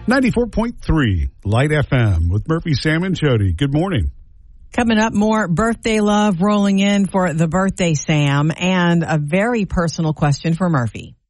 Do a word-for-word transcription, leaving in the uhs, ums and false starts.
ninety-four point three Light F M with Murphy, Sam, and Jody. Good morning. Coming up, more birthday love rolling in for the birthday Sam, and a very personal question for Murphy.